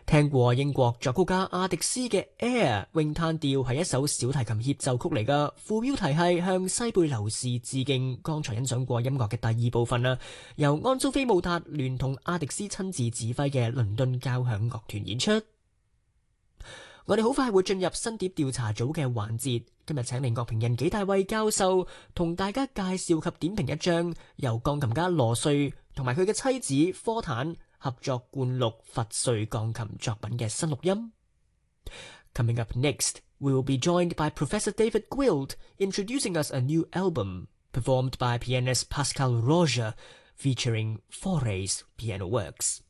聽過英國作曲家阿迪斯嘅《Air》詠嘆調係一首小提琴協奏曲嚟㗎，副標題係向西貝流士致敬。剛才欣賞過音樂嘅第二部分啦，由安蘇菲姆達聯同阿迪斯親自指揮嘅倫敦交響樂團演出。我哋好快會進入新碟調查組嘅環節，今日請嚟樂評人紀大衛教授同大家介紹及點評一張由鋼琴家羅瑞同埋佢嘅妻子科坦合作灌錄佛瑞鋼琴作品嘅新錄音。Coming up next, we will be joined by Professor David Gwilt introducing us a new album performed by pianist Pascal Roger featuring Fauré's piano works.